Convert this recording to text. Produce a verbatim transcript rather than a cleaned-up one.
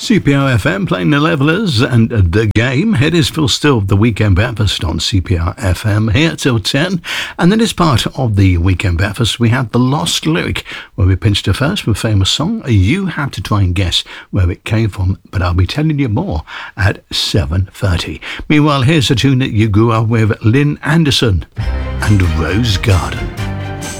C P R F M playing the Levellers and The Game. It is Phil Still, the Weekend Breakfast on C P R F M here till ten. And then as part of the Weekend Breakfast, we have The Lost Lyric, where we pinched a first from a famous song. You have to try and guess where it came from, but I'll be telling you more at seven thirty. Meanwhile, here's a tune that you grew up with, Lynn Anderson and Rose Garden.